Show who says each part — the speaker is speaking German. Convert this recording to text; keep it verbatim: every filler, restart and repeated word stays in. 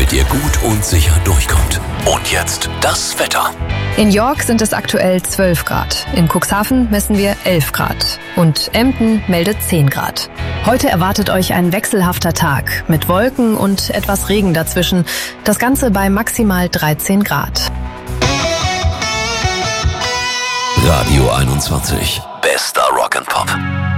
Speaker 1: damit ihr gut und sicher durchkommt. Und jetzt das Wetter.
Speaker 2: In York sind es aktuell zwölf Grad. In Cuxhaven messen wir elf Grad. Und Emden meldet zehn Grad. Heute erwartet euch ein wechselhafter Tag mit Wolken und etwas Regen dazwischen. Das Ganze bei maximal dreizehn Grad.
Speaker 1: Radio einundzwanzig. Bester Rock and Pop.